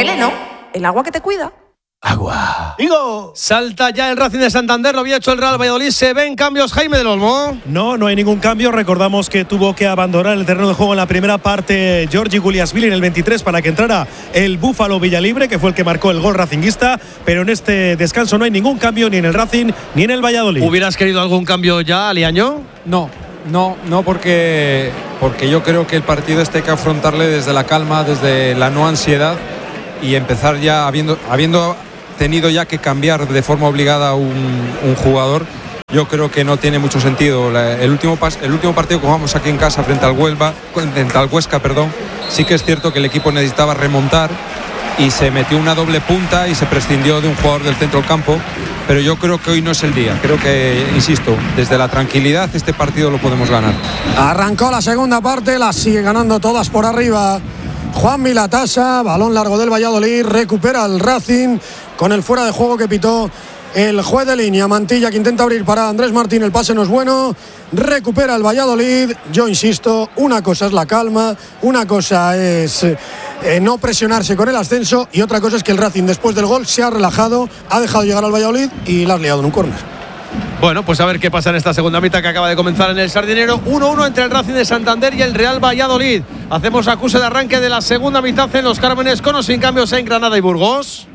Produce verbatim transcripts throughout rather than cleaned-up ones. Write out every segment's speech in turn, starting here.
Seleno, el agua que te cuida. Agua. ¡Digo! Salta ya el Racing de Santander, lo había hecho el Real Valladolid. ¿Se ven cambios, Jaime del Olmo? No, no hay ningún cambio. Recordamos que tuvo que abandonar el terreno de juego en la primera parte Giorgi Guliasvili en el veintitrés para que entrara el Búfalo Villalibre, que fue el que marcó el gol racinguista. Pero en este descanso no hay ningún cambio ni en el Racing ni en el Valladolid. ¿Hubieras querido algún cambio ya, Aliaño? No, no, no porque, porque yo creo que el partido este hay que afrontarle desde la calma, desde la no ansiedad y empezar ya habiendo, habiendo tenido ya que cambiar de forma obligada un, un jugador. Yo creo que no tiene mucho sentido. La, el, último pas, el último partido que jugamos aquí en casa frente al Huelva, frente al Huesca, perdón, sí que es cierto que el equipo necesitaba remontar y se metió una doble punta y se prescindió de un jugador del centro del campo, pero yo creo que hoy no es el día. Creo que, insisto, desde la tranquilidad este partido lo podemos ganar. Arrancó la segunda parte, la sigue ganando todas por arriba Juan Milatasa, balón largo del Valladolid, recupera el Racing con el fuera de juego que pitó el juez de línea. Mantilla que intenta abrir para Andrés Martín, el pase no es bueno, recupera el Valladolid. Yo insisto, una cosa es la calma, una cosa es eh, no presionarse con el ascenso y otra cosa es que el Racing después del gol se ha relajado, ha dejado llegar al Valladolid y la has liado en un córner. Bueno, pues a ver qué pasa en esta segunda mitad que acaba de comenzar en el Sardinero. uno uno entre el Racing de Santander y el Real Valladolid. Hacemos acuse de arranque de la segunda mitad en los Cármenes, con o sin cambios en Granada y Burgos.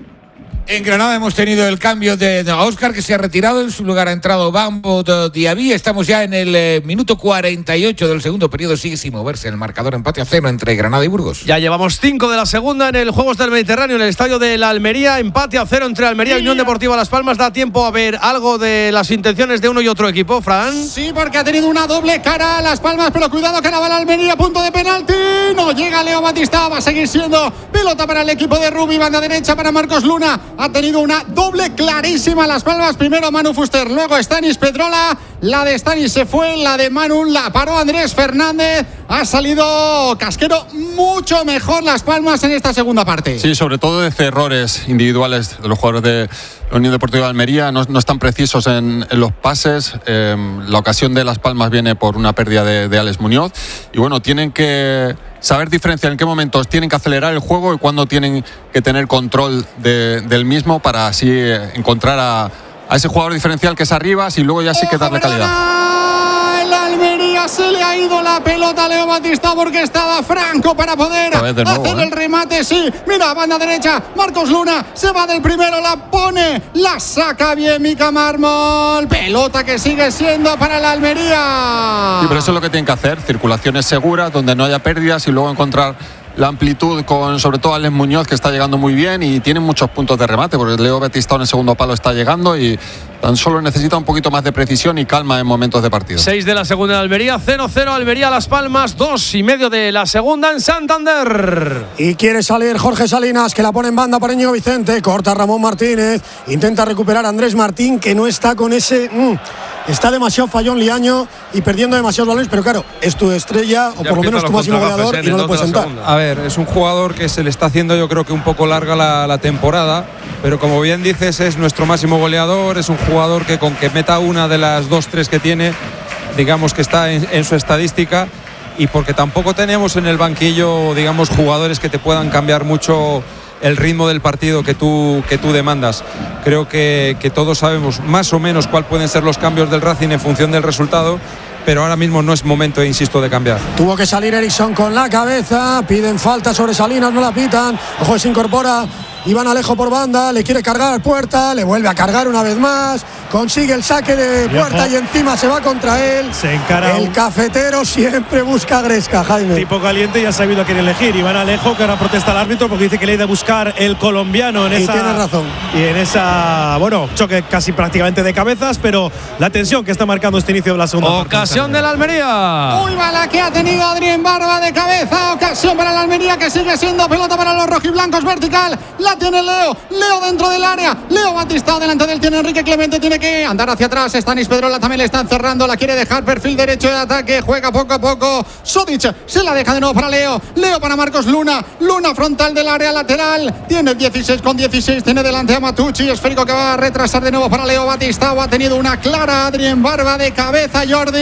En Granada hemos tenido el cambio de, de Óscar, que se ha retirado. En su lugar ha entrado Bambo Diaby. Estamos ya en el eh, minuto cuarenta y ocho del segundo periodo. Sigue sin moverse el marcador, empate a cero entre Granada y Burgos. Ya llevamos cinco de la segunda en el Juegos del Mediterráneo, en el estadio de la Almería. Empate a cero entre Almería y Unión Deportiva Las Palmas. Da tiempo a ver algo de las intenciones de uno y otro equipo, Fran. Sí, porque ha tenido una doble cara a Las Palmas, pero cuidado que la va la Almería, punto de penalti. No llega Leo Batista, va a seguir siendo pelota para el equipo de Rubi, banda derecha para Marcos Luna. Ha tenido una doble clarísima Las Palmas, primero Manu Fuster, luego Stanis Pedrola. La de Stanis se fue, la de Manu la paró Andrés Fernández. Ha salido Casquero mucho mejor Las Palmas en esta segunda parte. Sí, sobre todo de errores individuales de los jugadores de la Unión Deportiva de Almería. No, no están precisos en, en los pases. Eh, la ocasión de Las Palmas viene por una pérdida de, de Alex Muñoz. Y bueno, tienen que saber diferenciar en qué momentos tienen que acelerar el juego y cuándo tienen que tener control de, del mismo para así encontrar a, a ese jugador diferencial que es Arribas y luego ya sí que darle calidad. El Almería se le ha ido la pelota a Leo Batista porque estaba franco para poder nuevo, hacer ¿eh? el remate. Sí, mira, banda derecha, Marcos Luna se va del primero, la pone, la saca bien Mica Mármol. Pelota que sigue siendo para la Almería. Y por eso es lo que tienen que hacer, circulaciones seguras donde no haya pérdidas y luego encontrar la amplitud con sobre todo Alex Muñoz, que está llegando muy bien y tiene muchos puntos de remate, porque Leo Batista en el segundo palo está llegando y tan solo necesita un poquito más de precisión y calma en momentos de partido. seis de la segunda en Almería, cero cero Almería Las Palmas, dos y medio de la segunda en Santander. Y quiere salir Jorge Salinas, que la pone en banda para Íñigo Vicente, corta Ramón Martínez, intenta recuperar a Andrés Martín, que no está con ese... Mmm, está demasiado fallón Liaño y perdiendo demasiados balones, pero claro, es tu estrella o Ya por lo menos tu máximo goleador y no lo puedes sentar. A ver, es un jugador que se le está haciendo yo creo que un poco larga la, la temporada, pero como bien dices es nuestro máximo goleador, es un jugador que con que meta una de las dos, tres que tiene, digamos que está en, en su estadística, y porque tampoco tenemos en el banquillo, digamos, jugadores que te puedan cambiar mucho el ritmo del partido que tú, que tú demandas. Creo que, que todos sabemos más o menos cuáles pueden ser los cambios del Racing en función del resultado, pero ahora mismo no es momento, insisto, de cambiar. Tuvo que salir Eriksson con la cabeza, piden falta sobre Salinas, no la pitan, ojo, se incorpora Iván Alejo por banda, le quiere cargar Puerta, le vuelve a cargar una vez más, consigue el saque de Puerta y encima se va contra él. Se encara el un... cafetero siempre busca a Gresca, Jaime. Tipo caliente y ha sabido a quién elegir. Iván Alejo, que ahora protesta al árbitro porque dice que le ha ido a buscar el colombiano en y esa... tiene razón. Y en esa, bueno, choque casi prácticamente de cabezas, pero la tensión que está marcando este inicio de la segunda parte. Ocasión de la Almería. Muy mala que ha tenido Adrián Barba de cabeza. Ocasión para la Almería, que sigue siendo pelota para los rojiblancos vertical. La tiene Leo. Leo dentro del área. Leo Batista delante del tiene Enrique Clemente. Tiene que andar hacia atrás. Stanis Pedrola también le están cerrando. La quiere dejar perfil derecho de ataque. Juega poco a poco. Sodic se la deja de nuevo para Leo. Leo para Marcos Luna. Luna frontal del área lateral. Tiene dieciséis con dieciséis. Tiene delante a Matucci. Esférico que va a retrasar de nuevo para Leo Batista. Ha tenido una clara Adrián Barba de cabeza, Jordi.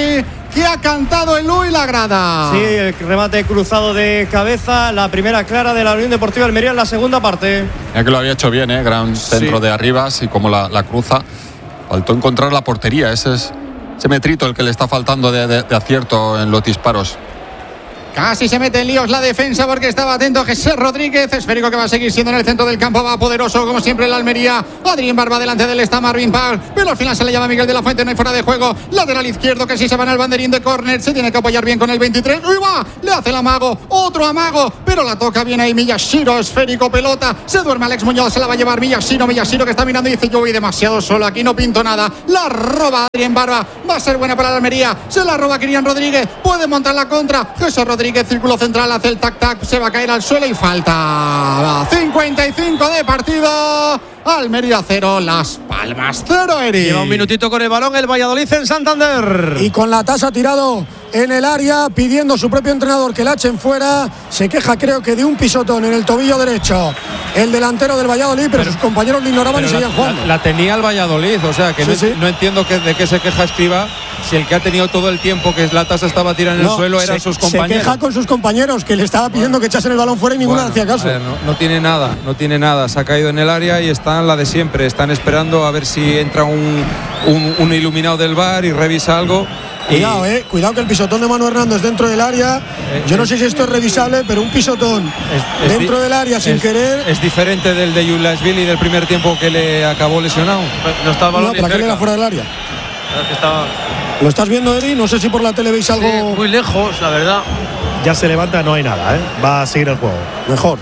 que ha cantado el U y la grada. Sí, el remate cruzado de cabeza, la primera clara de la Unión Deportiva Almería en la segunda parte. Ya que lo había hecho bien, ¿eh? Gran centro sí. de Arribas y como la, la cruza. Faltó encontrar la portería, ese es ese metrito el que le está faltando de, de, de acierto en los disparos. Casi se mete en líos la defensa porque estaba atento Jesús Rodríguez. Esférico que va a seguir siendo en el centro del campo. Va poderoso como siempre el Almería. Adrián Barba delante de él está Marvin Paul. Pero al final se le llama Miguel de la Fuente. No hay fuera de juego. Lateral izquierdo que si se van al banderín de córner. Se tiene que apoyar bien con el veintitrés. ¡Uy, va! Le hace el amago. Otro amago. Pero la toca bien ahí Miyashiro. Esférico, pelota. Se duerme Alex Muñoz. Se la va a llevar Miyashiro. Miyashiro que está mirando y dice: yo voy demasiado solo. Aquí no pinto nada. La roba Adrián Barba. Va a ser buena para la Almería. Se la roba Kylian Rodríguez. Puede montar la contra. Jesús Rodríguez, círculo central. Hace el tac-tac, se va a caer al suelo y falta. cincuenta y cinco de partido. Almería cero, Las Palmas cero, Eri. Lleva un minutito con el balón el Valladolid en Santander. Y con la tasa tirado en el área, pidiendo su propio entrenador que la echen fuera. Se queja, creo que de un pisotón en el tobillo derecho el delantero del Valladolid, pero, pero sus compañeros le ignoraban y seguían jugando. La, la tenía el Valladolid, o sea que sí, no, sí. no entiendo que, de qué se queja Escribá, si el que ha tenido todo el tiempo que la tasa estaba tirada en no, el suelo eran se, sus compañeros. Se queja con sus compañeros, que le estaba pidiendo bueno, que echasen el balón fuera y ninguno bueno, hacía caso. Ver, no, no tiene nada, no tiene nada. Se ha caído en el área y están la de siempre. Están esperando a ver si entra un, un, un iluminado del V A R y revisa algo. Cuidado, eh, cuidado que el pisotón de Manu Hernández dentro del área. Yo no sé si esto es revisable, pero un pisotón es, es dentro di- del área sin es, querer. Es diferente del de Yulasvili del primer tiempo que le acabó lesionado. No estaba el balón. No, pero aquel era fuera del área. Estaba... ¿Lo estás viendo, Eri? No sé si por la tele veis algo. Sí, muy lejos, la verdad. Ya se levanta, no hay nada, ¿eh? Va a seguir el juego. Mejor.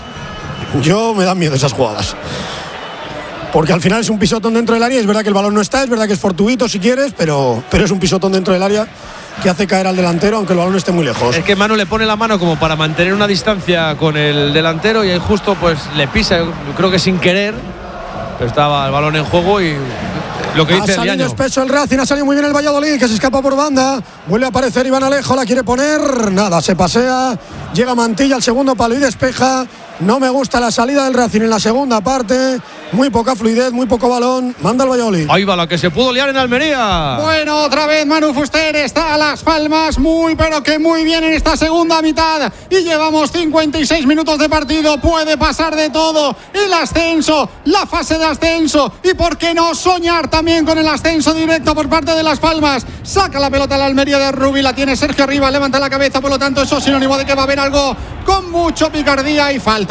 Yo me dan miedo esas jugadas. Porque al final es un pisotón dentro del área. Es verdad que el balón no está, es verdad que es fortuito si quieres, pero, pero es un pisotón dentro del área que hace caer al delantero aunque el balón esté muy lejos. Es que Manu le pone la mano como para mantener una distancia con el delantero y ahí justo pues le pisa, creo que sin querer, pero estaba el balón en juego y lo que dice el Liaño. Ha salido espeso el Racing, ha salido muy bien el Valladolid, que se escapa por banda, vuelve a aparecer Iván Alejo, la quiere poner, nada, se pasea, llega Mantilla al segundo palo y despeja. No me gusta la salida del Racing en la segunda parte. Muy poca fluidez, muy poco balón. Manda el Valladolid. Ahí va la que se pudo liar en Almería. Bueno, otra vez Manu Fuster está a Las Palmas. Muy, pero que muy bien en esta segunda mitad. Y llevamos cincuenta y seis minutos de partido. Puede pasar de todo. El ascenso, la fase de ascenso. Y por qué no soñar también con el ascenso directo por parte de Las Palmas. Saca la pelota a la Almería de Rubí. La tiene Sergio Arriba. Levanta la cabeza. Por lo tanto, eso es sinónimo de que va a haber algo con mucho picardía y falta.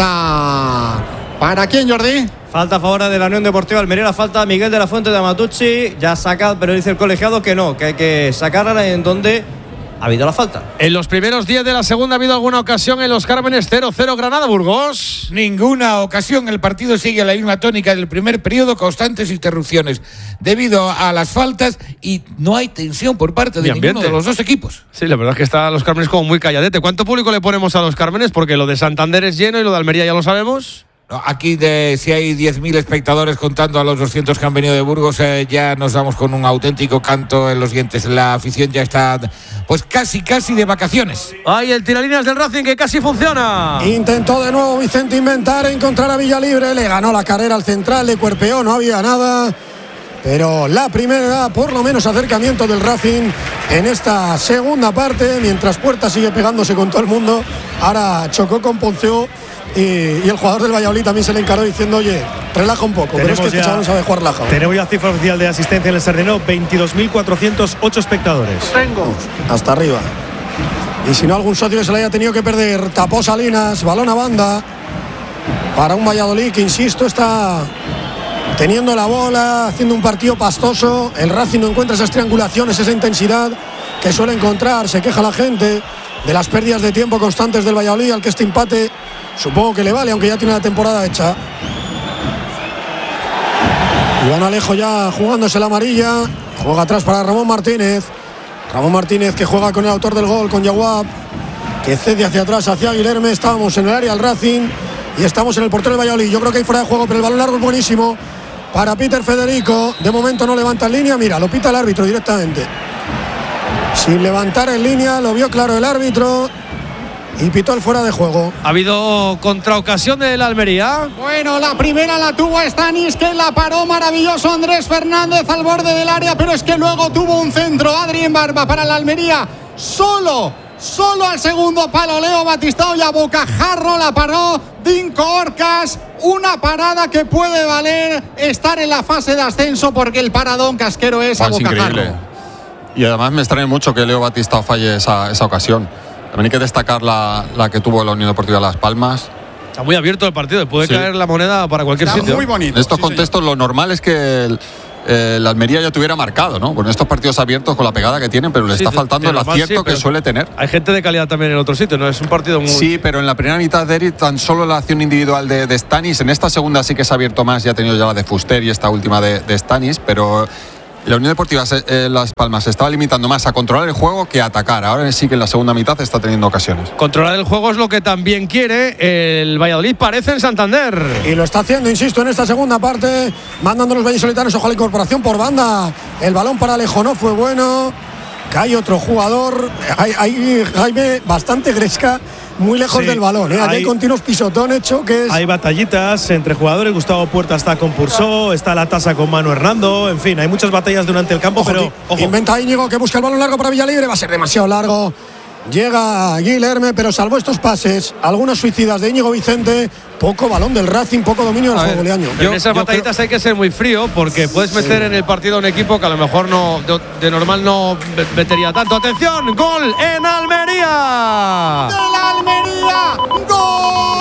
¿Para quién, Jordi? Falta a favor de la Unión Deportiva Almería, la falta Miguel de la Fuente de Amatucci. Ya saca, pero dice el colegiado que no, que hay que sacarla en donde ha habido la falta. En los primeros diez de la segunda ha habido alguna ocasión en los Cármenes. Cero cero Granada-Burgos. Ninguna ocasión. El partido sigue la misma tónica del primer periodo, constantes interrupciones debido a las faltas y no hay tensión por parte de ninguno de los dos equipos. Sí, la verdad es que está los Cármenes como muy calladete. ¿Cuánto público le ponemos a los Cármenes? Porque lo de Santander es lleno y lo de Almería ya lo sabemos. Aquí de, si hay diez mil espectadores contando a los doscientos que han venido de Burgos, eh, ya nos damos con un auténtico canto en los dientes. La afición ya está pues casi casi de vacaciones. Ay, el tiralíneas del Racing que casi funciona. Intentó de nuevo Vicente inventar, encontrar a Villalibre, le ganó la carrera al central, le cuerpeó, no había nada. Pero la primera, por lo menos, acercamiento del Racing en esta segunda parte, mientras Puerta sigue pegándose con todo el mundo. Ahora chocó con Ponceo. Y, y el jugador del Valladolid también se le encaró diciendo: oye, relaja un poco. Tenemos, pero es que este chaval no sabe jugar relajado. Tenemos ya cifra oficial de asistencia en el Sardinero: veintidós mil cuatrocientos ocho espectadores. Tengo. Hasta arriba. Y si no, algún socio que se le haya tenido que perder. Tapó Salinas, balón a banda para un Valladolid que, insisto, está teniendo la bola, haciendo un partido pastoso. El Racing no encuentra esas triangulaciones, esa intensidad que suele encontrar. Se queja la gente de las pérdidas de tiempo constantes del Valladolid, al que este empate supongo que le vale, aunque ya tiene la temporada hecha. Iván Alejo ya jugándose la amarilla. Juega atrás para Ramón Martínez. Ramón Martínez que juega con el autor del gol, con Yaguab, que cede hacia atrás, hacia Guilherme. Estábamos en el área del Racing y estamos en el portero del Valladolid. Yo creo que hay fuera de juego, pero el balón largo es buenísimo para Peter Federico. De momento no levanta en línea. Mira, lo pita el árbitro directamente. Sin levantar en línea, lo vio claro el árbitro y pitó el fuera de juego. Ha habido contraocasión de la Almería. Bueno, la primera la tuvo Stanis, que la paró maravilloso Andrés Fernández al borde del área, pero es que luego tuvo un centro Adrián Barba para la Almería, solo, solo al segundo palo. Leo Batistao y a bocajarro la paró Dinko Orcas. Una parada que puede valer estar en la fase de ascenso porque el paradón casquero es a bocajarro. Y además me extraña mucho que Leo Batistao falle esa, esa ocasión. También hay que destacar la, la que tuvo la Unión Deportiva Las Palmas. Está muy abierto el partido, puede Sí. caer la moneda para cualquier Está sitio. muy bonito. En estos sí, contextos lo normal es que el, eh, la Almería ya tuviera marcado, ¿no? Con estos partidos abiertos, con la pegada que tienen, pero le Sí, está de- faltando de el normal acierto sí, que pero suele tener. Hay gente de calidad también en otro sitio, ¿no? Es un partido muy… Sí, pero en la primera mitad de Eric tan solo la acción individual de, de Stanis. En esta segunda sí que se ha abierto más, ya ha tenido ya la de Fuster y esta última de, de Stanis, pero la Unión Deportiva eh, Las Palmas se estaba limitando más a controlar el juego que a atacar. Ahora sí que en la segunda mitad está teniendo ocasiones. Controlar el juego es lo que también quiere el Valladolid, parece en Santander. Y lo está haciendo, insisto, en esta segunda parte, mandando los vallisolitanos. Ojo a la incorporación por banda. El balón para Alejo no fue bueno. Cae otro jugador. Hay, hay Jaime, bastante gresca, muy lejos Sí, del balón. ¿eh? Aquí hay, hay- continuos pisotones, choques. Hay batallitas entre jugadores. Gustavo Puerta está con Pursó, está la tasa con Manu Hernando. En fin, hay muchas batallas durante el campo, Ojo, pero ti- ojo. Inventa Íñigo que busca el balón largo para Villalibre. Va a ser demasiado largo. Llega Guilherme, pero salvo estos pases, algunas suicidas de Íñigo Vicente, poco balón del Racing, poco dominio del A juego ver, Leaño. Pero en esas batallitas hay que ser muy frío porque puedes meter en el partido a un equipo que a lo mejor no de, de normal no ve- metería tanto. Atención, gol en Almería. ¡De la Almería!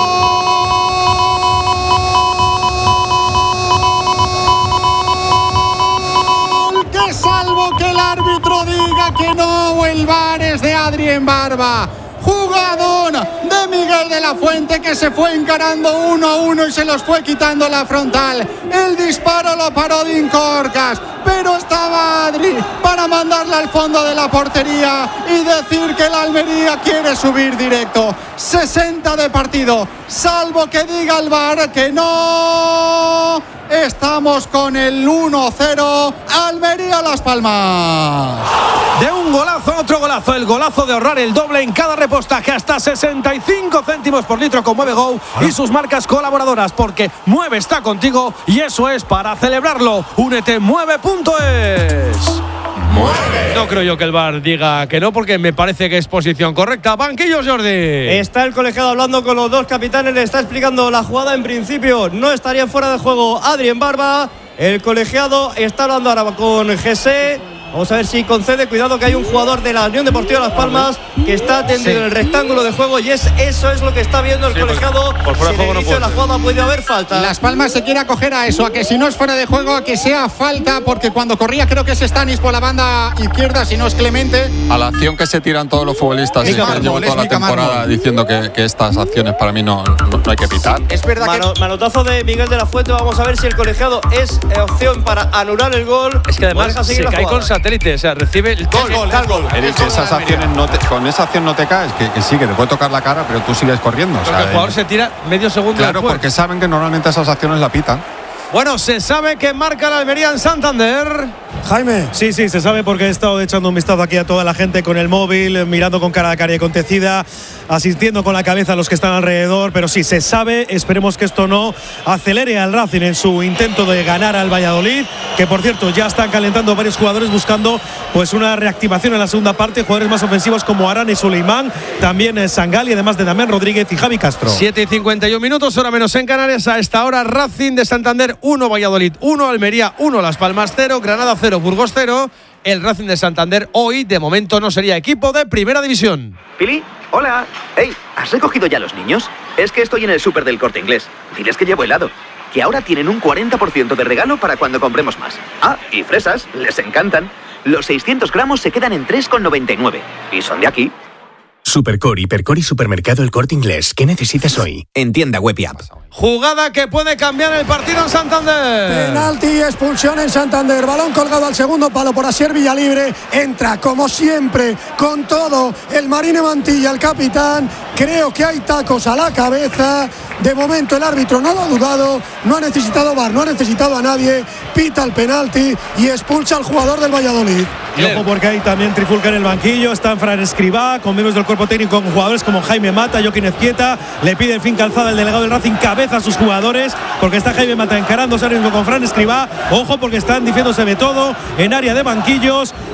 ¡Gol! Que salvo que el árbitro diga que no, o el V A R es de Adrien Barba. Jugadón de Miguel de la Fuente que se fue encarando uno a uno y se los fue quitando la frontal. El disparo lo paró Dinko Orcas, pero estaba Adri para mandarla al fondo de la portería y decir que la Almería quiere subir directo. sesenta de partido, salvo que diga el V A R que no. Estamos con el uno cero, Almería Las Palmas. De un golazo a otro golazo, el golazo de ahorrar el doble en cada repostaje hasta sesenta y cinco céntimos por litro con Mueve Go y sus marcas colaboradoras, porque Mueve está contigo y eso es para celebrarlo. Únete mueve punto es. No creo yo que el V A R diga que no, porque me parece que es posición correcta. Banquillos, Jordi. Está el colegiado hablando con los dos capitanes, le está explicando la jugada. En principio no estaría fuera de juego Adrien Barba. El colegiado está hablando ahora con G C. Vamos a ver si concede. Cuidado que hay un jugador de la Unión Deportiva Las Palmas que está tendido Sí. en el rectángulo de juego y es eso es lo que está viendo el Sí, colegiado. por fuera de Si en juego el no inicio de la puede. jugada puede haber falta. Las Palmas se quiere acoger a eso, a que si no es fuera de juego, a que sea falta, porque cuando corría creo que es Stanis por la banda izquierda, si no es Clemente. A la acción que se tiran todos los futbolistas y Mica que Mármol, llevo es toda la Mica temporada Mármol. diciendo que, que estas acciones para mí no, no, no hay que pitar. Es verdad Mano- manotazo de Miguel de la Fuente. Vamos a ver si el colegiado es eh, opción para anular el gol. Es que o además deja se seguir la cae con jugada. satélite, o sea, recibe el Gol, gol, gol, gol. Eric, que esas acciones no te- con esa acción no te caes, que, que sí, que te puede tocar la cara, pero tú sigues corriendo. o Porque sea, el jugador eh, se tira medio segundo Claro, después. porque saben que normalmente esas acciones la pitan. Bueno, se sabe que marca la Almería en Santander. Jaime. Sí, sí, se sabe porque he estado echando un vistazo aquí a toda la gente con el móvil, mirando con cara a cara y acontecida, asistiendo con la cabeza a los que están alrededor, pero sí, se sabe, esperemos que esto no acelere al Racing en su intento de ganar al Valladolid, que por cierto ya están calentando varios jugadores buscando pues una reactivación en la segunda parte, jugadores más ofensivos como Arán y Suleimán, también eh, Sangali, además de Damián Rodríguez y Javi Castro. siete y cincuenta y un minutos, hora menos en Canarias. A esta hora, Racing de Santander uno, Valladolid uno, Almería uno, Las Palmas cero, Granada cero, Burgos cero. El Racing de Santander hoy, de momento, no sería equipo de primera división. Pili, hola. Hey, ¿has recogido ya los niños? Es que estoy en el súper del Corte Inglés. Diles que llevo helado. Que ahora tienen un cuarenta por ciento de regalo para cuando compremos más. Ah, y fresas, les encantan. Los seiscientos gramos se quedan en tres con noventa y nueve. Y son de aquí. Supercore, Hipercore y Supermercado El Corte Inglés. ¿Qué necesitas hoy? En tienda web y app. Jugada que puede cambiar el partido en Santander. Penalti, expulsión en Santander. Balón colgado al segundo palo por Asier Villalibre. Entra, como siempre, con todo el Marine Mantilla, el capitán. Creo que hay tacos a la cabeza. De momento el árbitro no lo ha dudado. No ha necesitado V A R, no ha necesitado a nadie. Pita el penalti y expulsa al jugador del Valladolid. Y ojo porque hay también trifulca en el banquillo, está Fran Escribá, con miembros del cuerpo técnico, con jugadores como Jaime Mata, Joaquín Ezquieta, le pide el fin calzada el delegado del Racing, cabeza a sus jugadores, porque está Jaime Mata encarándose ahora mismo con Fran Escribá, ojo porque están diciéndose de todo en área de banquillos,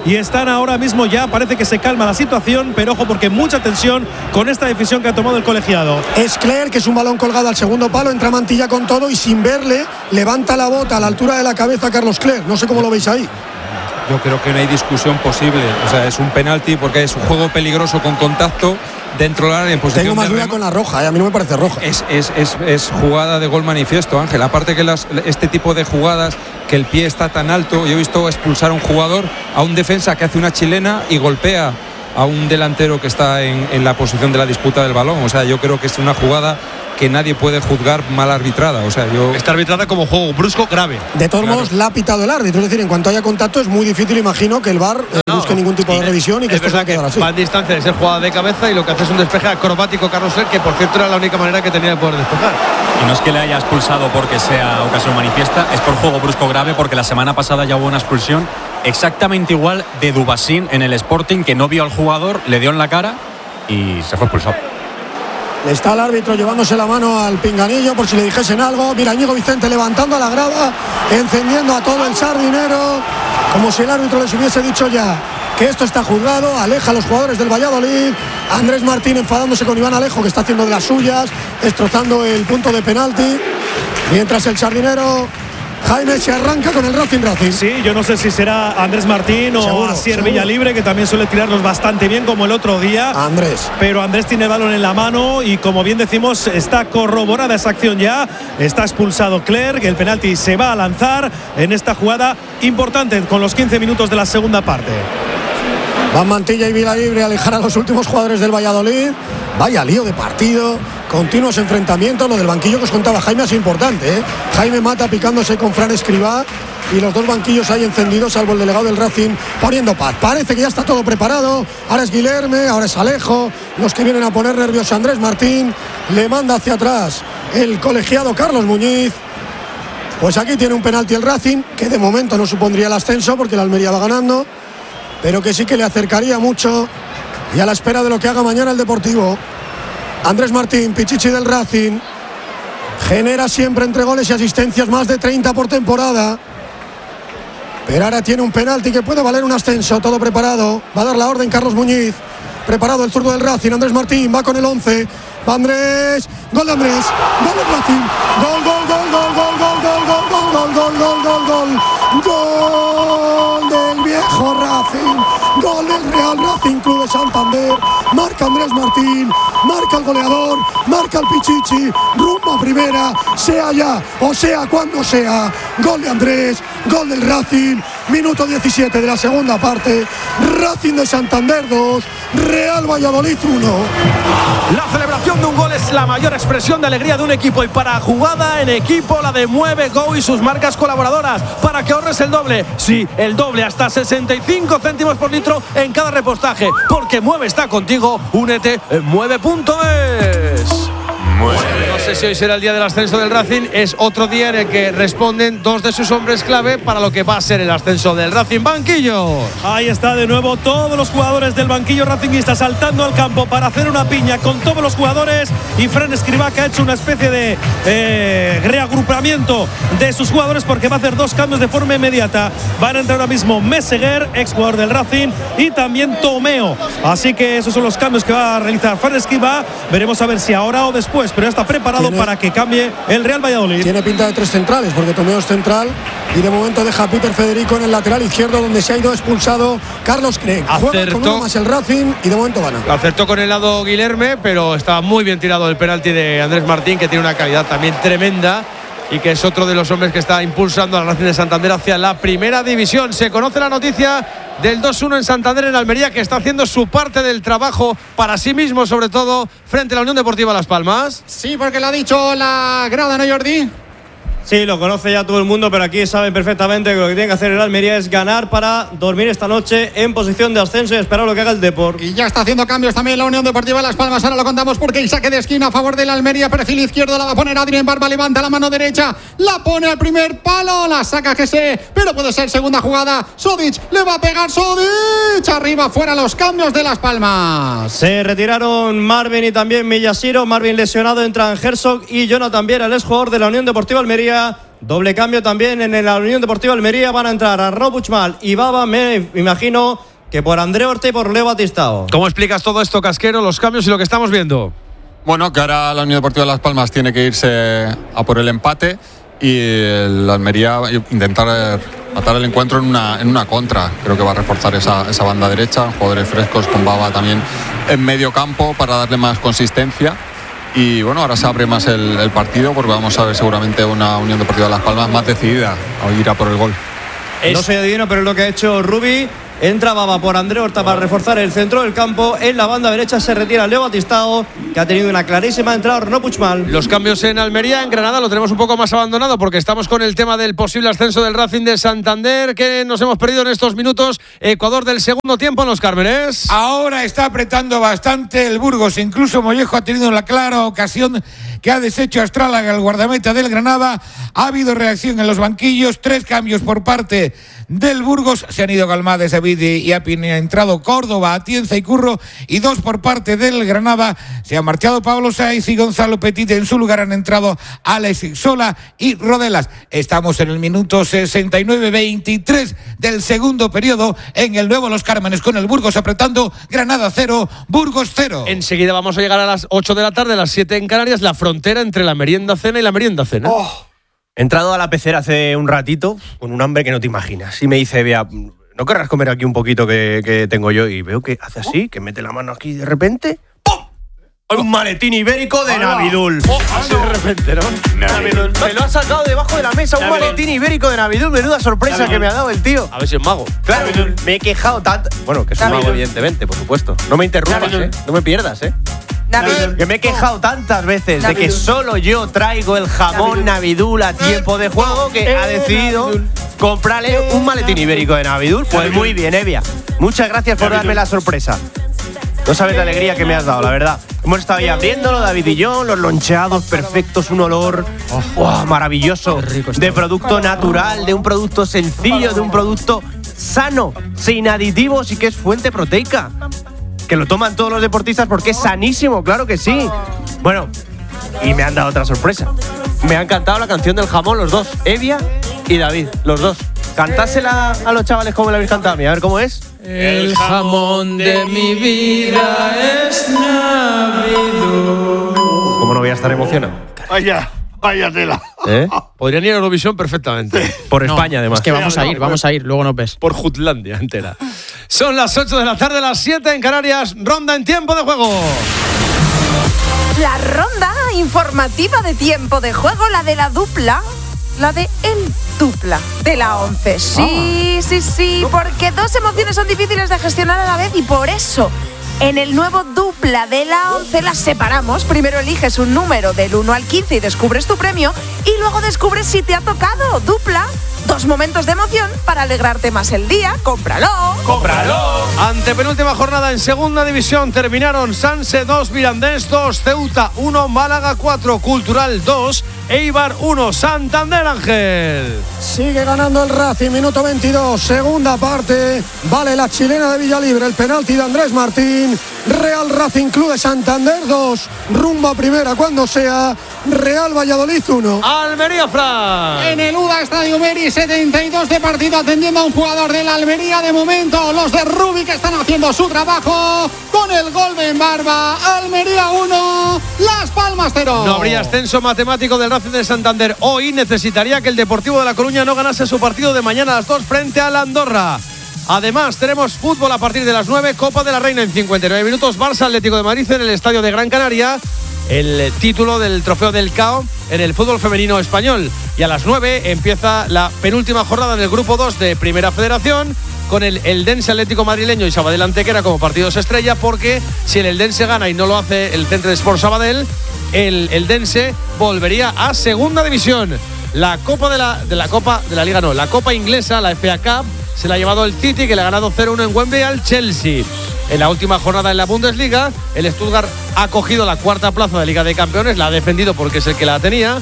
y están ahora mismo ya, parece que se calma la situación, pero ojo porque mucha tensión con esta decisión que ha tomado el colegiado. Es Clerc, que es un balón colgado al segundo palo, entra Mantilla con todo y sin verle levanta la bota a la altura de la cabeza a Carlos Clerc. No sé cómo lo veis ahí. Yo creo que no hay discusión posible. O sea, es un penalti porque es un juego peligroso con contacto dentro del área en posición. Tengo más de duda con la roja, ¿eh? A mí no me parece roja. Es, es, es, es jugada de gol manifiesto, Ángel. Aparte que las, este tipo de jugadas, que el pie está tan alto, yo he visto expulsar a un jugador, a un defensa que hace una chilena y golpea a un delantero que está en, en la posición de la disputa del balón. O sea, yo creo que es una jugada que nadie puede juzgar mal arbitrada. O sea, yo... Está arbitrada como juego brusco grave. De todos claro. modos, la ha pitado el árbitro. Es decir, en cuanto haya contacto, es muy difícil, imagino, que el V A R eh, no, busque ningún tipo de revisión y que esto se va a quedar así. Va en distancia de ser jugada de cabeza y lo que hace es un despeje acrobático Carlos Clerc, que por cierto era la única manera que tenía de poder despejar. Y no es que le haya expulsado porque sea ocasión manifiesta, es por juego brusco grave, porque la semana pasada ya hubo una expulsión exactamente igual de Dubasín en el Sporting, que no vio al jugador, le dio en la cara y se fue expulsado. Está el árbitro llevándose la mano al pinganillo por si le dijesen algo. Mira, Íñigo Vicente levantando a la grada, encendiendo a todo el Sardinero, como si el árbitro les hubiese dicho ya que esto está juzgado. Aleja a los jugadores del Valladolid. Andrés Martín enfadándose con Iván Alejo, que está haciendo de las suyas, destrozando el punto de penalti. Mientras el Sardinero Jaime se arranca con el Racing Racing. Sí, yo no sé si será Andrés Martín o seguro, Asier seguro. Villalibre, que también suele tirarlos bastante bien como el otro día. Andrés. Pero Andrés tiene el balón en la mano y, como bien decimos, está corroborada esa acción ya. Está expulsado Clerc, el penalti se va a lanzar en esta jugada importante con los quince minutos de la segunda parte. Van Mantilla y Villalibre a alejar a los últimos jugadores del Valladolid. Vaya lío de partido, continuos enfrentamientos. Lo del banquillo que os contaba Jaime es importante, ¿eh? Jaime Mata picándose con Fran Escribá y los dos banquillos ahí encendidos, salvo el delegado del Racing poniendo paz. Parece que ya está todo preparado. Ahora es Guilherme, ahora es Alejo, los que vienen a poner nervioso a Andrés Martín. Le manda hacia atrás el colegiado Carlos Muñiz. Pues aquí tiene un penalti el Racing, que de momento no supondría el ascenso porque el Almería va ganando, pero que sí que le acercaría mucho, y a la espera de lo que haga mañana el Deportivo. Andrés Martín, Pichichi del Racing, genera siempre entre goles y asistencias más de treinta por temporada, pero ahora tiene un penalti que puede valer un ascenso. Todo preparado, va a dar la orden Carlos Muñiz, preparado el zurdo del Racing. Andrés Martín va con el once, va Andrés, gol de Andrés, gol del Racing, gol, gol, gol, gol, gol, gol, gol, gol, gol, gol, gol, gol, gol, gol del viejo Racing, gol del Real Racing Club de Santander. Marca Andrés Martín, marca el goleador, marca el Pichichi, rumbo a primera, sea ya o sea cuando sea. Gol de Andrés, gol del Racing, minuto diecisiete de la segunda parte. Racing de Santander dos, Real Valladolid uno. La celebración de un gol es la mayor expresión de alegría de un equipo, y para jugada en equipo la de Mueve Go y sus marcas colaboradoras, para que ahorres el doble, sí, el doble, hasta sesenta y cinco céntimos por litro en cada repostaje, porque Mueve está contigo. Únete en mueve punto es. No sé si hoy será el día del ascenso del Racing. Es otro día en el que responden dos de sus hombres clave para lo que va a ser el ascenso del Racing. Banquillo. Ahí está de nuevo todos los jugadores del banquillo racinguista saltando al campo para hacer una piña con todos los jugadores, y Fran Escribá, que ha hecho una especie de eh, reagrupamiento de sus jugadores, porque va a hacer dos cambios de forma inmediata. Van a entrar ahora mismo Meseguer, ex jugador del Racing, y también Tomeo. Así que esos son los cambios que va a realizar Fran Escribá. Veremos a ver si ahora o después, pero ya está preparado tiene, para que cambie el Real Valladolid. Tiene pinta de tres centrales, porque Tomeo es central y de momento deja a Peter Federico en el lateral izquierdo, donde se ha ido expulsado Carlos Clerc. Juega con uno más el Racing y de momento gana. Acertó con el lado Guilherme, pero estaba muy bien tirado el penalti de Andrés Martín, que tiene una calidad también tremenda y que es otro de los hombres que está impulsando al Racing de Santander hacia la primera división. Se conoce la noticia del dos uno en Santander, en Almería, que está haciendo su parte del trabajo para sí mismo, sobre todo frente a la Unión Deportiva Las Palmas. Sí, porque lo ha dicho la grada, ¿no, Jordi? Sí, lo conoce ya todo el mundo, pero aquí saben perfectamente que lo que tiene que hacer el Almería es ganar para dormir esta noche en posición de ascenso y esperar lo que haga el Depor. Y ya está haciendo cambios también la Unión Deportiva Las Palmas. Ahora lo contamos porque el saque de esquina a favor del Almería, perfil izquierdo, la va a poner Adrien Barba, levanta la mano derecha, la pone al primer palo, la saca que sé, pero puede ser segunda jugada. Sodic, le va a pegar Sodic, arriba, fuera los cambios de Las Palmas. Se retiraron Marvin y también Miyashiro. Marvin lesionado, entran Herzog y Jonathan Viera, el exjugador de la Unión Deportiva Almería. Doble cambio también en la Unión Deportiva Almería. Van a entrar Arnaud Puigmal y Baba, me imagino que por André Horta y por Leo Batistao. ¿Cómo explicas todo esto, Casquero, los cambios y lo que estamos viendo? Bueno, que ahora la Unión Deportiva Las Palmas tiene que irse a por el empate y el Almería intentar matar el encuentro en una, en una contra. Creo que va a reforzar esa, esa banda derecha, jugadores frescos con Baba también en medio campo para darle más consistencia. Y bueno, ahora se abre más el, el partido porque vamos a ver seguramente una Unión Deportiva Las Palmas más decidida a ir a por el gol. Es... No soy adivino, pero es lo que ha hecho Rubi. Entra Baba por André Horta para reforzar el centro del campo. En la banda derecha se retira Leo Batistao, que ha tenido una clarísima entrada Arnaud Puigmal. Los cambios en Almería, en Granada lo tenemos un poco más abandonado porque estamos con el tema del posible ascenso del Racing de Santander, que nos hemos perdido en estos minutos. Ecuador del segundo tiempo en Los Cármenes. Ahora está apretando bastante el Burgos. Incluso Mollejo ha tenido la clara ocasión que ha deshecho a Strálaga, el guardameta del Granada. Ha habido reacción en los banquillos. Tres cambios por parte del Burgos. Se han ido Galmades, David y ha entrado Córdoba, Atienza y Curro, y dos por parte del Granada. Se han marchado Pablo Saiz y Gonzalo Petit. En su lugar han entrado Alex Sola y Rodelas. Estamos en el minuto sesenta y nueve, veintitrés del segundo periodo en el nuevo Los Cármenes, con el Burgos apretando. Granada cero, Burgos cero. Enseguida vamos a llegar a las ocho de la tarde, a las siete en Canarias, la frontera entre la merienda cena y la merienda cena. Oh. He entrado a la pecera hace un ratito con un hambre que no te imaginas. Y me dice, vea, ¿no querrás comer aquí un poquito que, que tengo yo? Y veo que hace así, que mete la mano aquí de repente. ¡Pum! Un maletín ibérico de Navidul. Oh, así de repente, ¿no? Navidul. Me lo ha sacado debajo de la mesa, un Navidul. maletín ibérico de Navidul. Menuda sorpresa Navidul. que me ha dado el tío. A ver si es mago. Claro, Navidul. Me he quejado tanto. Bueno, que es un mago, evidentemente, por supuesto. No me interrumpas, Navidul. ¿eh? No me pierdas, ¿eh? Navidul. Que me he quejado tantas veces Navidul. de que solo yo traigo el jamón Navidul a tiempo de juego, que Eh, ha decidido Navidul. comprarle un maletín ibérico de Navidul. Pues Navidul. muy bien, Evia. Muchas gracias por darme la sorpresa. No sabes la alegría que me has dado, la verdad. Hemos estado ahí abriéndolo, David y yo, los loncheados perfectos, un olor oh, maravilloso, de producto natural, de un producto sencillo, de un producto sano, sin aditivos y que es fuente proteica. Que lo toman todos los deportistas porque es sanísimo, claro que sí. Bueno, y me han dado otra sorpresa. Me ha encantado la canción del jamón, los dos, Evia y David, los dos. Cantásela a los chavales como la habéis cantado a mí, a ver cómo es. El jamón de mi vida es Navidul. ¿Cómo no voy a estar emocionado? Vaya, vaya tela. ¿Eh? Podrían ir a Eurovisión perfectamente. Por No, España, además. Es que vamos a ir, vamos a ir, luego nos ves. Por Jutlandia entera. Son las ocho de la tarde, las siete en Canarias. Ronda en tiempo de juego. La ronda informativa de tiempo de juego, la de la dupla, la de el dupla de la once. Sí, sí, sí, porque dos emociones son difíciles de gestionar a la vez y por eso en el nuevo dupla de la once las separamos. Primero eliges un número del uno al quince y descubres tu premio y luego descubres si te ha tocado dupla. Dos momentos de emoción para alegrarte más el día. ¡Cómpralo! ¡Cómpralo! Antepenúltima jornada en segunda división. Terminaron Sanse dos, Mirandés dos, Ceuta uno, Málaga cuatro, Cultural dos, Eibar uno, Santander, Ángel. Sigue ganando el Racing, minuto veintidós, segunda parte. Vale la chilena de Villalibre, el penalti de Andrés Martín. Real Racing Club de Santander dos, rumbo a primera cuando sea. Real Valladolid uno. Almería, Fran. En el U D A Estadio Meri, setenta y dos de partido, atendiendo a un jugador de la Almería. De momento, los de Rubi que están haciendo su trabajo con el gol de Barba. Almería uno, Las Palmas cero. No habría ascenso matemático del Racing de Santander. Hoy necesitaría que el Deportivo de La Coruña no ganase su partido de mañana a las dos frente a la Andorra. Además, tenemos fútbol a partir de las nueve, Copa de la Reina en cincuenta y nueve minutos, Barça Atlético de Madrid en el Estadio de Gran Canaria. El título del trofeo del C A O en el fútbol femenino español. Y a las nueve empieza la penúltima jornada del grupo dos de Primera Federación con el Eldense Atlético madrileño y Sabadell Antequera como partidos estrella, porque si el Eldense gana y no lo hace el Centre Sport Sabadell, el Eldense volvería a segunda división. La Copa de la, de la Copa de la Liga no, la Copa inglesa, la F A Cup, se la ha llevado el City, que le ha ganado cero uno en Wembley al Chelsea. En la última jornada en la Bundesliga, el Stuttgart ha cogido la cuarta plaza de Liga de Campeones, la ha defendido porque es el que la tenía.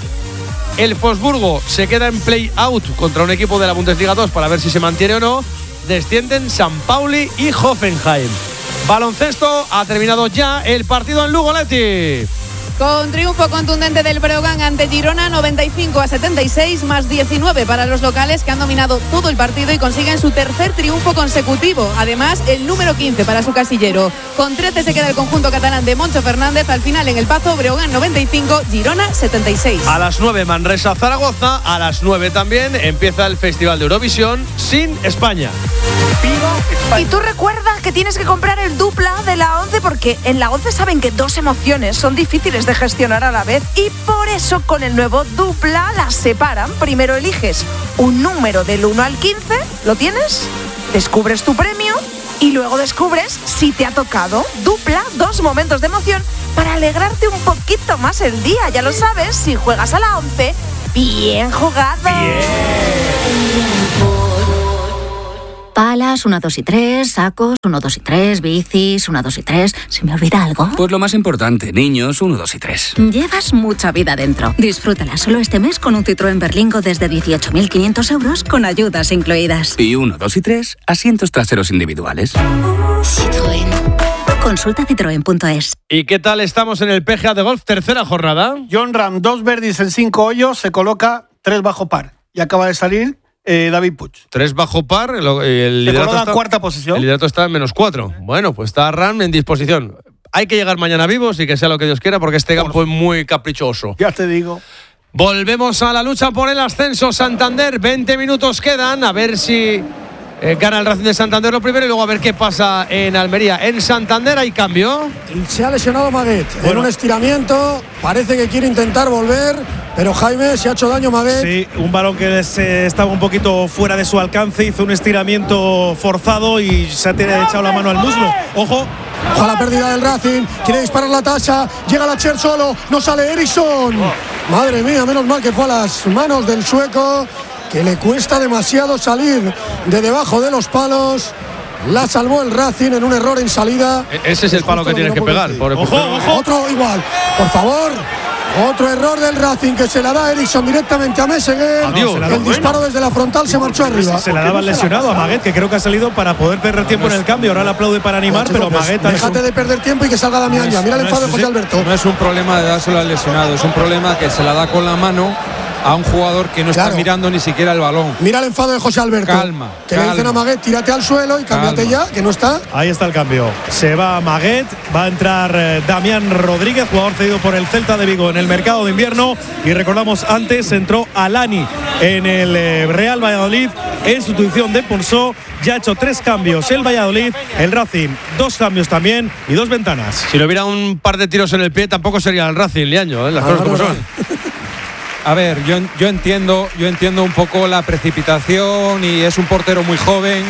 El Wolfsburgo se queda en play-out contra un equipo de la Bundesliga dos para ver si se mantiene o no. Descienden San Pauli y Hoffenheim. Baloncesto, ha terminado ya el partido en Lugo, Leti. Con triunfo contundente del Breogán ante Girona, noventa y cinco a setenta y seis, más diecinueve para los locales, que han dominado todo el partido y consiguen su tercer triunfo consecutivo. Además, el número quince para su casillero. Con trece se queda el conjunto catalán de Moncho Fernández. Al final, en el Pazo, Breogán noventa y cinco, Girona setenta y seis. A las nueve Manresa Zaragoza, a las nueve también empieza el Festival de Eurovisión sin España. Y tú recuerda que tienes que comprar el dupla de la once, porque en la once saben que dos emociones son difíciles de gestionar a la vez, y por eso con el nuevo dupla las separan. Primero eliges un número del uno al quince, ¿lo tienes? Descubres tu premio y luego descubres si te ha tocado. Dupla, dos momentos de emoción para alegrarte un poquito más el día. Ya lo sabes, si juegas a la once, bien jugado. Palas, uno, dos y tres, sacos, uno, dos y tres, bicis, uno, dos y tres. ¿Se me olvida algo? Pues lo más importante, niños, uno, dos y tres. Llevas mucha vida dentro. Disfrútala solo este mes con un Citroën Berlingo desde dieciocho mil quinientos euros con ayudas incluidas. Y uno, dos y tres, asientos traseros individuales. Citroën. Consulta citroen punto es. ¿Y qué tal estamos en el P G A de golf? Tercera jornada. Jon Rahm, dos birdies en cinco hoyos, se coloca tres bajo par. Y acaba de salir Eh, David Puig. Tres bajo par, el, el liderato la está, cuarta posición. El liderato está en menos cuatro. Bueno, pues está Ram en disposición. Hay que llegar mañana vivos y que sea lo que Dios quiera, porque este campo es muy caprichoso. Ya te digo. Volvemos a la lucha por el ascenso. Santander, veinte minutos quedan. A ver si eh, gana el Racing de Santander lo primero y luego a ver qué pasa en Almería. En Santander hay cambio. Se ha lesionado Maguet bueno. en un estiramiento. Parece que quiere intentar volver, pero Jaime, se ha hecho daño Maguet. Sí, un balón que se estaba un poquito fuera de su alcance, hizo un estiramiento forzado y se ha echado la mano al muslo. Ojo. Ojo a la pérdida del Racing, quiere disparar la tasa, llega la Cher solo, no sale Eriksson. Madre mía, menos mal que fue a las manos del sueco, que le cuesta demasiado salir de debajo de los palos. La salvó el Racing en un error en salida. E- ese es el palo que tienes que pegar. Por ojo, ojo. Otro igual, por favor. Otro error del Racing que se la da Eriksson directamente a Meseguer. Adiós, el el disparo bueno. desde la frontal se marchó arriba. Se la daba el lesionado a Maguet, que creo que ha salido para poder perder tiempo en el cambio. Ahora le aplaude para animar, no, chico, pero Maguet… Pues, déjate un... de perder tiempo y que salga Damián ya. Mira el enfado de José Alberto. No es un problema de dárselo al lesionado, es un problema que se la da con la mano a un jugador que no claro. está mirando ni siquiera el balón. Mira el enfado de José Alberto. Calma. Que calma. le dicen a Maguet, tírate al suelo y cámbiate ya, que no está. Ahí está el cambio. Se va Maguet, va a entrar eh, Damián Rodríguez, jugador cedido por el Celta de Vigo en el mercado de invierno. Y recordamos, antes entró Alani en el eh, Real Valladolid en sustitución de Ponsó. Ya ha hecho tres cambios el Valladolid, el Racing dos cambios también y dos ventanas. Si le hubiera un par de tiros en el pie, tampoco sería el Racing, Liaño, ¿eh? Las ah, cosas como son. A ver, yo, yo entiendo, yo entiendo un poco la precipitación y es un portero muy joven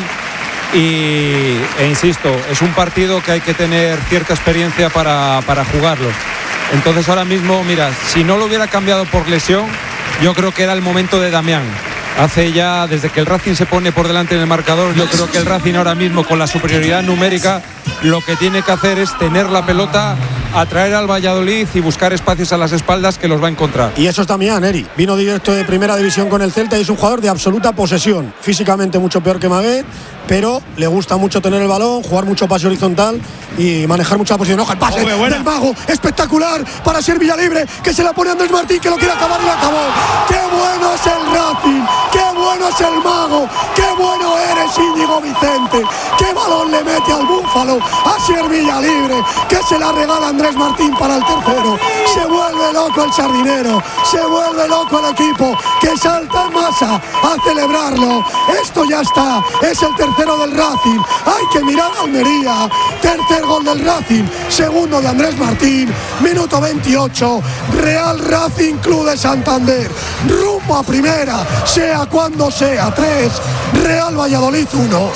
y, e insisto, es un partido que hay que tener cierta experiencia para, para jugarlo. Entonces ahora mismo, mira, si no lo hubiera cambiado por lesión, yo creo que era el momento de Damián. Hace ya, desde que el Racing se pone por delante en el marcador, yo creo que el Racing ahora mismo, con la superioridad numérica, lo que tiene que hacer es tener la pelota, atraer al Valladolid y buscar espacios a las espaldas que los va a encontrar. Y eso es Damián, Eri. Vino directo de primera división con el Celta y es un jugador de absoluta posesión. Físicamente mucho peor que Maguet, pero le gusta mucho tener el balón, jugar mucho pase horizontal y manejar mucha posición. Ojo, el pase oh, del Mago, espectacular para ser Villalibre, que se la pone Andrés Martín, que lo quiere acabar y lo acabó. ¡Qué bueno es el Racing! ¡Qué bueno es el Mago! ¡Qué bueno eres, Íñigo Vicente! ¡Qué balón le mete al Búfalo a ser Villalibre, que se la regala Andrés Martín para el tercero! Se vuelve loco el sardinero, se vuelve loco el equipo, que salta en masa a celebrarlo. Esto ya está, es el tercero del Racing. Hay que mirar a Almería. Tercer gol del Racing, segundo de Andrés Martín, minuto veintiocho. Real Racing Club de Santander, rumbo a primera, sea cuando sea. Tres, Real Valladolid uno.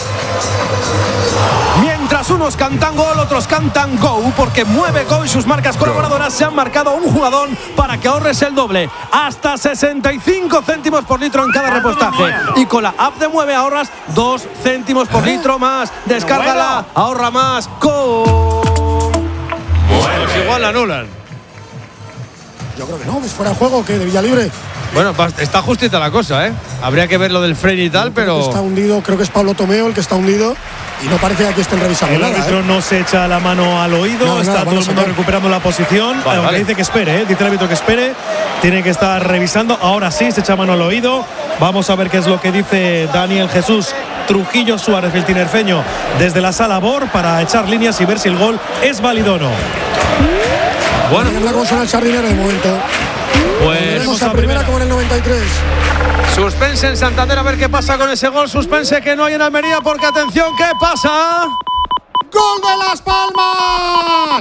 Mientras unos cantan gol, otros cantan go, porque Mueve Go y sus marcas colaboradoras se han marcado un jugador para que ahorres el doble, hasta sesenta y cinco céntimos por litro en cada repostaje. Y con la app de Mueve ahorras dos céntimos por litro más. Descárgala, ahorra más. Go. Pues igual la anulan. Yo creo que no, es fuera de juego, que de Villalibre. Bueno, está justita la cosa, ¿eh? Habría que ver lo del freno y tal, pero. Está hundido, creo que es Pablo Tomeo el que está hundido y no parece que aquí estén revisando el nada. El árbitro ¿eh? no se echa la mano al oído, no, está nada, todo el mundo recuperando la posición. Vale, aunque vale. dice que espere, ¿eh? Dice el árbitro que espere, tiene que estar revisando. Ahora sí, se echa mano al oído. Vamos a ver qué es lo que dice Daniel Jesús Trujillo Suárez, el tinerfeño, desde la sala B O R para echar líneas y ver si el gol es válido o no. Bueno, la cosa en el Sardinero de momento. Pues veremos a primera, primera como en el noventa y tres. Suspense en Santander, a ver qué pasa con ese gol. Suspense que no hay en Almería, porque atención, ¿qué pasa? ¡Gol de Las Palmas!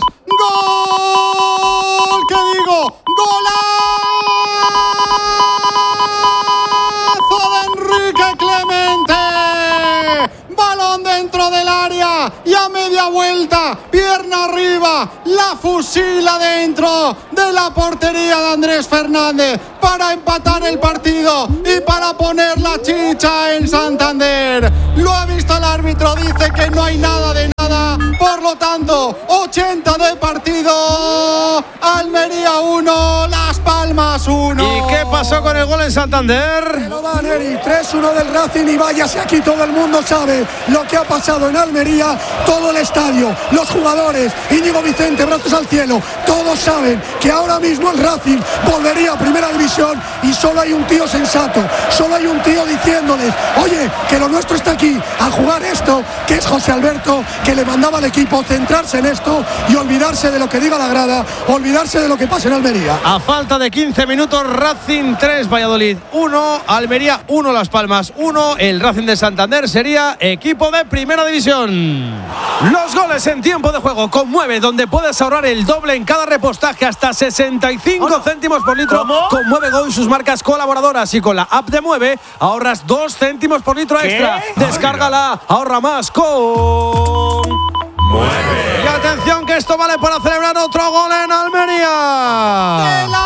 ¡Gol! ¿Qué digo? ¡Golazo de Enrique Clemente! Balón dentro del área y a media vuelta, pierna arriba, la fusila dentro de la portería de Andrés Fernández para empatar el partido y para poner la chicha en Santander. Lo ha visto el árbitro, dice que no hay nada de nada, por lo tanto, ochenta de partido, Almería uno, Las Palmas uno. ¿Y qué pasó con el gol en Santander? Se lo da Neri, tres uno del Racing y vaya si aquí todo el mundo sabe lo que ha pasado en Almería, todo el estadio, los jugadores, Íñigo Vicente, brazos al cielo, todos saben que ahora mismo el Racing volvería a primera división y solo hay un tío sensato, solo hay un tío diciéndoles, oye, que lo nuestro está aquí, a jugar esto, que es José Alberto, que le mandaba al equipo centrarse en esto y olvidarse de lo que diga la grada, olvidarse de lo que pasa en Almería. A falta de quince minutos, Racing tres, Valladolid uno, Almería uno, Las Palmas uno, el Racing de Santander sería equipo de primera división. Los goles en tiempo de juego con Mueve, donde puedes ahorrar el doble en cada repostaje, hasta sesenta y cinco céntimos por litro. ¿Cómo? Con Mueve Go y sus marcas colaboradoras, y con la app de Mueve ahorras dos céntimos por litro extra. ¿Qué? Descárgala, ahorra más con Mueve. Y atención que esto vale para celebrar otro gol en Almería.